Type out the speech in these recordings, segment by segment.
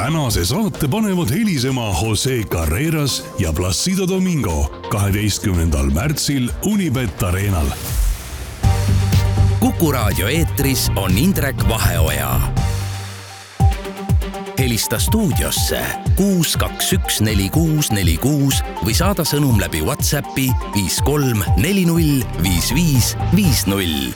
tänase saate panevad helisema Jose Carreras ja Placido Domingo 12. märtsil Unibet Arenal. Kuku raadio eetris on Indrek Vaheoja. Helista stuudiosse 6214646 või saada sõnum läbi WhatsAppi 53405550.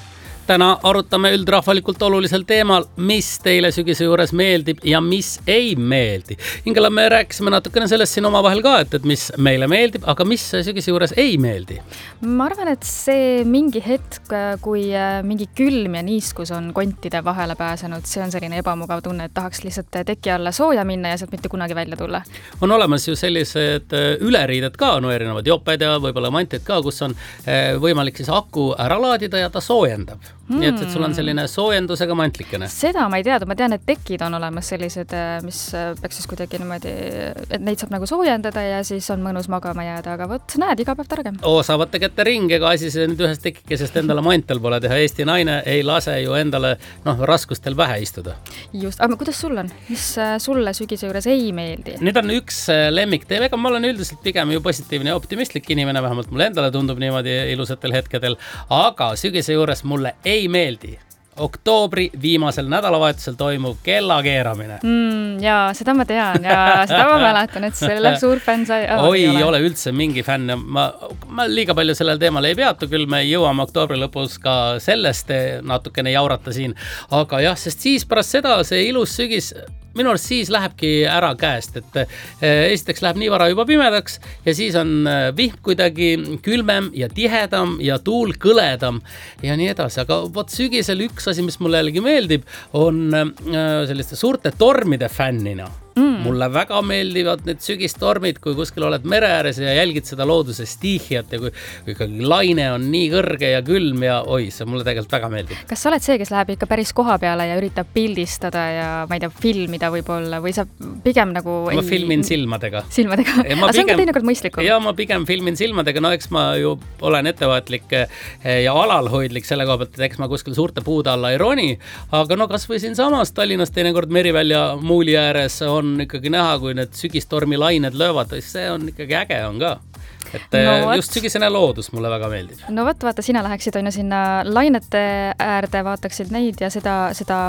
Täna arutame üldrahvalikult olulisel teemal, mis teile sügise juures meeldib ja mis ei meeldi. Ingela, me rääkisime natukene sellest siin omavahel ka, et mis meile meeldib, aga mis sügise juures ei meeldi? Ma arvan, et see mingi hetk, kui mingi külm ja niiskus on kontide vahele pääsenud, see on selline ebamugav tunne, et tahaks lihtsalt teki alla sooja minna ja sealt mitte kunagi välja tulla. On olemas ju sellised üleriided ka, no erinevad joped ja võib-olla mantid ka, kus on võimalik siis aku ära laadida ja ta soojendab. Nii et sul on selline soojendusega mantlikene. Seda ma ei teadnud, ma tean, et tekid on olemas sellised, mis peaks siis kuidagi niimoodi, et neid saab nagu soojendada ja siis on mõnus magama jääda, aga võt, näed, iga päev targem. Saavate kätte ring, ega asi see nüüd ühest tekikesest endale mantel pole teha. Eesti naine ei lase ju endale raskustel vähe istuda. Just, aga kuidas sul on? Mis sulle sügise juures ei meeldi? Nüüd on üks lemmikteem, ega ma olen üldiselt pigem ju positiivne ja optimistlik inimene, vähemalt mulle endale tundub niimoodi ilusatel hetkedel, aga sügise juures mulle ei meeldi oktoobri viimasel nädalavahetusel toimub kellakeeramine. Jaa, seda ma tean ja seda ma mäletan, et selle suur fänn sai... Oi, ei ole üldse mingi fänn. Ma liiga palju sellel teemal ei peatu, küll me jõuame oktoobri lõpus ka sellest natukene jaurata siin. Aga jah, sest siis pärast seda see ilus sügis minu arust siis lähebki ära käest, et esiteks läheb nii vara juba pimedaks ja siis on vihm kuidagi külmem ja tihedam ja tuul kõledam ja nii edasi. Aga võt sügisel üks asi, mis mulle jällegi meeldib, on selliste suurte tormide fännina. Mulle väga meeldivad need sügistormid, kui kuskil oled mere ääres ja jälgid seda looduse stiihiat ja kui ikkagi laine on nii kõrge ja külm ja oi, see mulle tegelikult väga meeldib. Kas sa oled see, kes läheb ikka päris koha peale ja üritab pildistada ja ma ei tea, filmida võib-olla või sa pigem nagu... Ma filmin silmadega. Silmadega? Aga see on ka teinekord mõistlikum. Ja ma pigem filmin silmadega, no eks ma ju olen ettevaatlik ja alalhoidlik selle koha pealt, et eks ma kuskil suurte puude alla ei roni, aga no kas või siin samas Tallinnas teinekord Merivälja muuli ääres on ikkagi näha, kui need sügistormi lained löövad, see on ikkagi äge on ka. Et just sügisene loodus mulle väga meeldib. No vaata, sina läheksid on ju sinna lainete äärde, vaataksid neid ja seda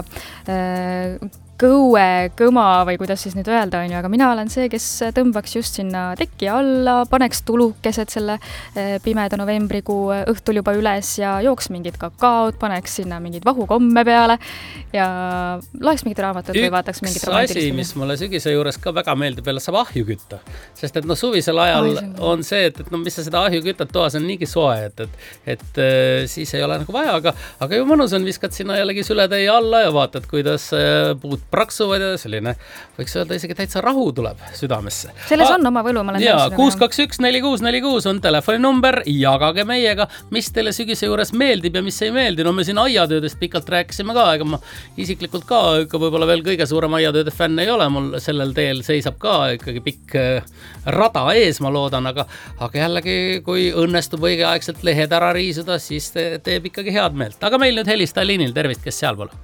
kõma või kuidas siis nüüd öelda on ju, aga mina olen see, kes tõmbaks just sinna teki alla, paneks tulukesed selle pimeda novembrikuu õhtul juba üles ja jooks mingid kakaod, paneks sinna mingid vahukomme peale ja loeks mingid raamatud või vaataks mingid romantilist. Üks asi, mis mulle sügise juures ka väga meeldib, veel saab ahju kütta. Sest et suvisel ajal on see, et mis sa seda ahju kütad, toas on niigi soe, et siis ei ole nagu vaja, aga ju mõnus on, viskad sinna jällegi sületäie alla ja vaatad, kuidas puud praksuvad ja selline, võiks öelda isegi täitsa rahu tuleb südamesse. Selles on oma võlu, ma olen ja 6214646 on telefoninumber, jagage meiega, mis teile sügise juures meeldib ja mis ei meeldi. No me siin aiatöödest pikalt rääkisime ka, ega ma isiklikult ka ikka võib-olla veel kõige suurem aiatööde fänn ei ole, mul sellel teel seisab ka ikkagi pikk rada ees, ma loodan, aga jällegi, kui õnnestub õigeaegselt lehed ära riisuda, siis teeb ikkagi head meelt. Aga meil nüüd helistaja liinil, tervist, kes seal pole?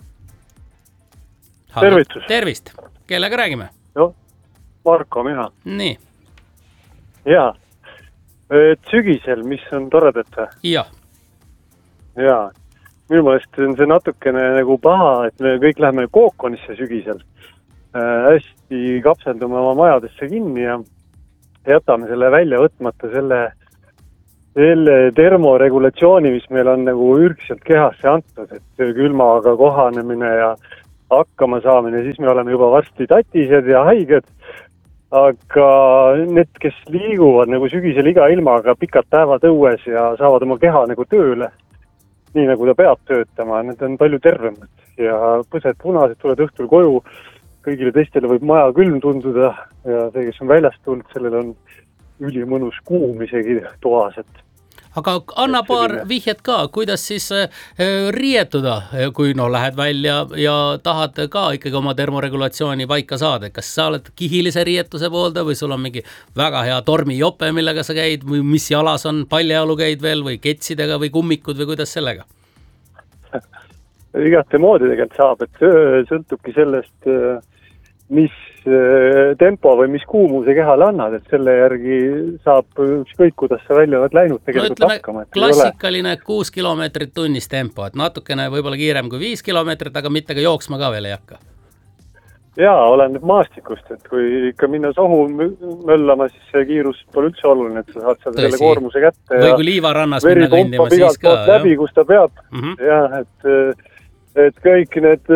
Tervitus. Tervist. Kellega räägime? Joo, Marko, mina. Nii. Jaa. Sügisel, mis on toredat? Jah. Jaa. Minu meelest on see natukene nagu paha, et me kõik läheme kookonisse sügisel. Hästi kapseldume oma majadesse kinni ja jätame selle välja võtmata selle termoregulatsiooni, mis meil on nagu ürgselt kehasse antud, et külmaga kohanemine ja hakkama saamine, siis me oleme juba varsti tatised ja haiged, aga need, kes liiguvad nagu sügisel iga ilmaga pikad päevad õues ja saavad oma keha nagu tööle, nii nagu ta peab töötama, need on palju tervemad ja põsed punased tuled õhtul koju, kõigile teistele võib maja külm tunduda ja see, kes on väljast tulnud, sellel on ülimõnus kuum isegi toas, et Aga anna paar vihjet ka, kuidas siis riietuda, kui lähed välja ja tahad ka ikkagi oma termoregulatsiooni paika saada. Kas sa oled kihilise riietuse poolda või sul on mingi väga hea tormijope, millega sa käid või mis jalas on, paljajalu käid veel või ketsidega või kummikud või kuidas sellega? Igate moodi tegelikult saab, et sõltubki sellest, mis tempo või mis kuumuse kehale annad, et selle järgi saab ükskõik, kuidas sa välja oled läinud tegelikult hakkama. Klassikaline 6 kilomeetrit tunnis tempo, et natukene võib-olla kiirem kui 5 kilomeetrit, aga mitte ka jooksma ka veel ei hakka. Jaa, oleneb maastikust, et kui ikka minna sohu möllama, siis see kiirus pole üldse oluline, et sa saad seal selle koormuse kätte. Või kui liivarannas minna kõndima, siis ka. Läbi, kus ta peab. Jah, et kõik need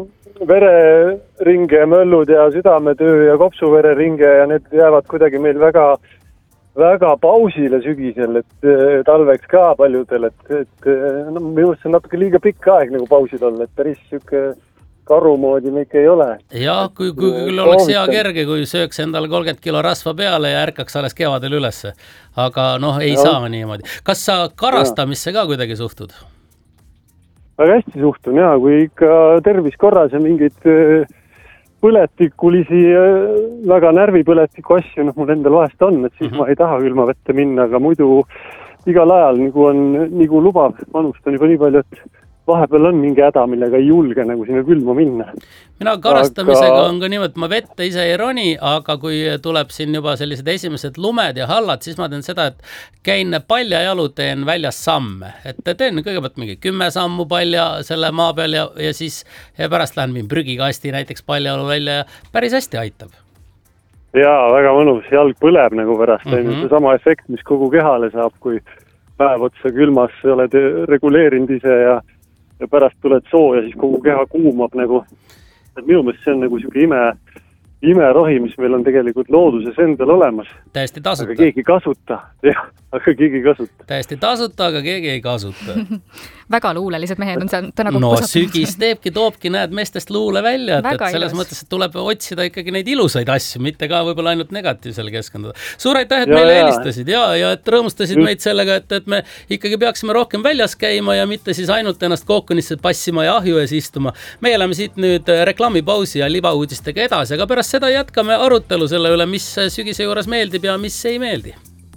vereringe ja möllud ja südametöö ja kopsuvereringe ja need jäävad kuidagi meil väga pausile sügisel, et talveks ka paljudel, et minu arust on natuke liiga pikk aeg nagu pausil olla, et päris siuke karu moodi me ikka ei ole. Jah, kui oleks hea kerge, kui sööks endale 30 kilo rasva peale ja ärkaks alles kevadel ülesse. Aga ei saa niimoodi. Kas sa karastamisse ka kuidagi suhtud? Väga hästi suhtun, jaa, kui ikka tervis korras ja mingeid põletikulisi, väga närvipõletiku asju, mul endal vahest on, et siis ma ei taha külma vette minna, aga muidu igal ajal, nagu lubab, manust on juba nii palju, et vahepeal on mingi häda, millega ei julge nagu sinna külma minna. Mina karastamisega on ka niimoodi, et ma vette ise ei roni, aga kui tuleb siin juba sellised esimesed lumed ja hallad, siis ma teen seda, et käin paljajalu, teen väljas samme. Et teen kõigepealt mingi 10 sammu palja selle maa peal ja siis pärast lähen min prügikasti näiteks paljajalu välja ja päris hästi aitab. Jaa, väga mõnus, jalg põleb nagu pärast. See sama efekt, mis kogu kehale saab, kui päev otsa külmas oled reguleerinud ise ja pärast tuled soo ja siis kogu keha kuumab nagu, et minu meelest see on nagu siuke imerohi, mis meil on tegelikult looduses endal olemas. Täiesti tasuta. Aga keegi kasuta. Jah, aga keegi ei kasuta. Täiesti tasuta, aga keegi ei kasuta. Väga luulelised mehed on see täna kokku kasutanud. Sügis toobki, näed meestest luule välja, et selles mõttes, et tuleb otsida ikkagi neid ilusaid asju, mitte ka võib-olla ainult negatiivsele keskenduda. Suur aitäh, et meile helistasid ja et rõõmustasid meid sellega, et me ikkagi peaksime rohkem väljas käima ja mitte siis ainult ennast kookonisse passima ja ahju ees istuma. Me oleme siit nüüd reklaamipausi ja libauudistega edasi, aga pärast seda jätkame arutelu selle üle, mis sügise juures meeldib ja mis ei meeldi.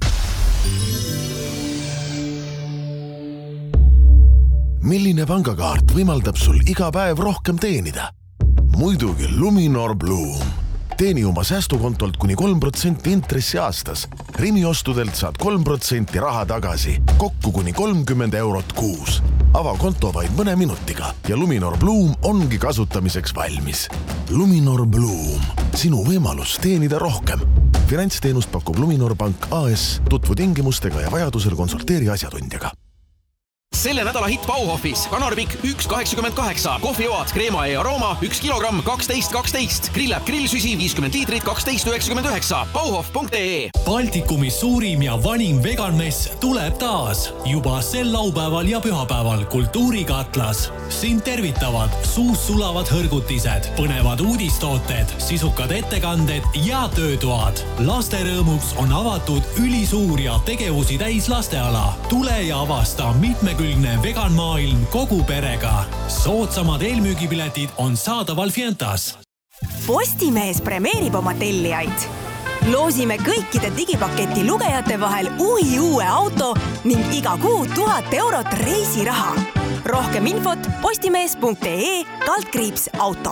Milline pangakaart võimaldab sul iga päev rohkem teenida? Muidugi Luminor Bloom. Teeni oma säästukontolt kuni 3% intressi aastas. Rimi ostudelt saad 3% raha tagasi, kokku kuni 30 eurot kuus. Ava konto vaid mõne minutiga ja Luminor Bloom ongi kasutamiseks valmis. Luminor Bloom. Sinu võimalus teenida rohkem. Finantsteenust pakub Luminor Pank AS. Tutvu tingimustega ja vajadusel konsulteeri asjatundjaga. Selle nädala hitt Bauhofis. Kanarvik 1,88, kohvioad, kreema ja arooma 1 kilogramm 12,12, grillab grillsüsi 50 liitrit 12,99, bauhof.ee. Baltikumi suurim ja vanim veganmess tuleb taas. Juba sel laupäeval ja pühapäeval Kultuurikatlas. Sind tervitavad suus sulavad hõrgutised, põnevad uudistooted, sisukad ettekanded ja töötoad. Laste rõõmuks on avatud ülisuur ja tegevusi täis lasteala. Tule ja avasta mitmekülgne veganmaailm kogu perega. Soodsamad eelmüügipiletid on saadaval Fientas. Postimees premeerib oma tellijaid. Loosime kõikide digipaketi lugejate vahel uue auto ning iga kuu 1000 eurot reisiraha. Rohkem infot postimees.ee/auto.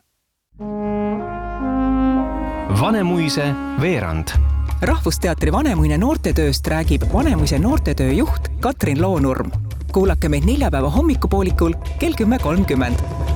Vanemuise veerand. Rahvusteatri Vanemuine noortetööst räägib Vanemuise noortetöö juht Katrin Loonurm. Kuulake meid neljapäeva hommikupoolikul kell 10:30.